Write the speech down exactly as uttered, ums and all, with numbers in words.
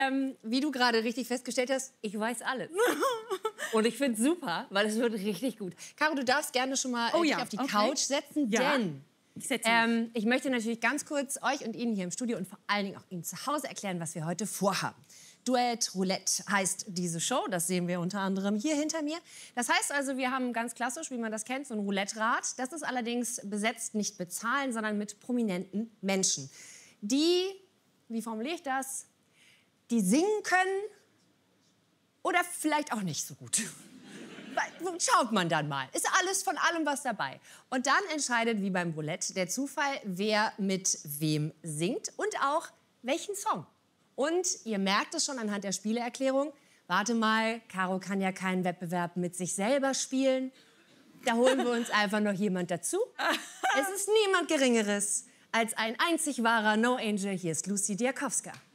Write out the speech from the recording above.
Ähm, wie du gerade richtig festgestellt hast, ich weiß alles. Und ich finde es super, weil es wird richtig gut. Caro, du darfst gerne schon mal oh, äh, ja. dich auf die okay. Couch setzen, ja. denn ich, setze ähm, ich möchte natürlich ganz kurz euch und Ihnen hier im Studio und vor allen Dingen auch Ihnen zu Hause erklären, was wir heute vorhaben. Duett Roulette heißt diese Show, das sehen wir unter anderem hier hinter mir. Das heißt also, wir haben ganz klassisch, wie man das kennt, so ein Roulette-Rad. Das ist allerdings besetzt nicht mit Zahlen, sondern mit prominenten Menschen, die, wie formuliere ich das, die singen können oder vielleicht auch nicht so gut. Schaut man dann mal. Ist alles von allem was dabei. Und dann entscheidet, wie beim Roulette, der Zufall, wer mit wem singt und auch welchen Song. Und ihr merkt es schon anhand der Spieleerklärung. Warte mal, Caro kann ja keinen Wettbewerb mit sich selber spielen. Da holen wir uns einfach noch jemand dazu. Es ist niemand Geringeres als ein einzig wahrer No Angel. Hier ist Lucy Diakowska.